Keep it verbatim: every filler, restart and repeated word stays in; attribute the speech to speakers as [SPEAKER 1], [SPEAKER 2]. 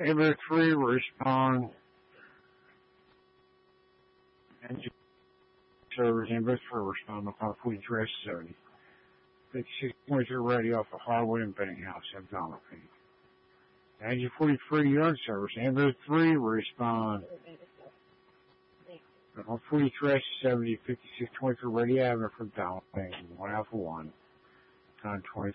[SPEAKER 1] Ambulance three will respond. Engine service, ambulance three will respond upon fleet dress seventy. fifty-six twenty-three ready off of Harwood and Benninghouse, Abdominal Pain. Engine forty-three yard service, ambulance three will respond. On fleet dress seventy, fifty-six twenty-three ready Avenue for Abdominal Pain. one Alpha one. Time twenty.